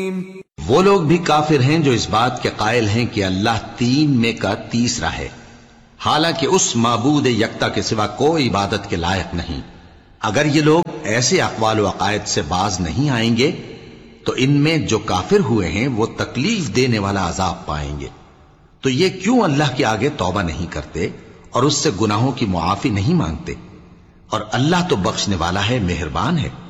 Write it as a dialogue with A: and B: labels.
A: वो लोग भी काफिर हैं जो इस बात के कायल हैं कि अल्लाह तीन में का तीसरा है, हालांकि उस माबूद यक्ता के सिवा कोई इबादत के लायक नहीं। अगर ये लोग ऐसे अक़वाल व अक़ायद से बाज नहीं आएंगे तो इनमें जो काफिर हुए हैं वो तकलीफ देने वाला अजाब पाएंगे। तो ये क्यों अल्लाह के आगे तौबा नहीं करते और उससे गुनाहों की मुआफी नहीं मांगते? और अल्लाह तो बख्शने वाला है, मेहरबान है।